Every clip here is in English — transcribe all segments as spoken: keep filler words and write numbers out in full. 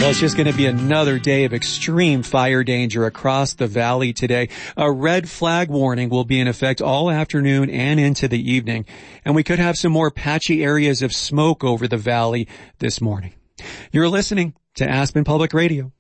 Well, it's just going to be another day of extreme fire danger across the valley today. A red flag warning will be in effect all afternoon and into the evening. And we could have some more patchy areas of smoke over the valley this morning. You're listening to Aspen Public Radio.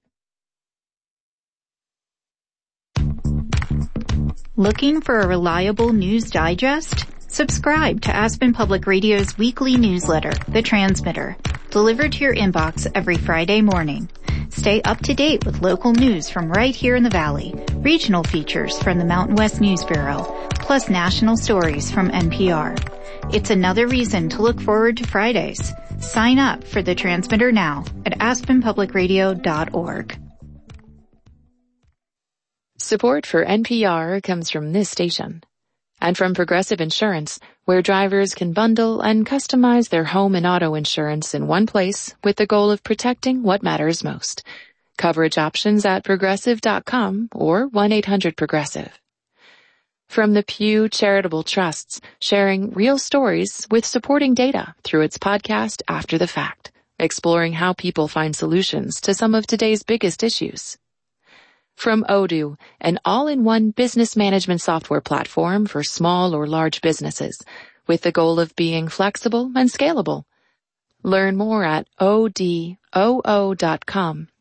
Looking for a reliable news digest? Subscribe to Aspen Public Radio's weekly newsletter, The Transmitter, delivered to your inbox every Friday morning. Stay up to date with local news from right here in the Valley, regional features from the Mountain West News Bureau, plus national stories from N P R. It's another reason to look forward to Fridays. Sign up for The Transmitter now at aspen public radio dot org. Support for N P R comes from this station and from Progressive Insurance, where drivers can bundle and customize their home and auto insurance in one place with the goal of protecting what matters most. Coverage options at progressive dot com or one eight hundred progressive. From the Pew Charitable Trusts, sharing real stories with supporting data through its podcast After the Fact, exploring how people find solutions to some of today's biggest issues. From Odoo, an all-in-one business management software platform for small or large businesses, with the goal of being flexible and scalable. Learn more at O D O O dot com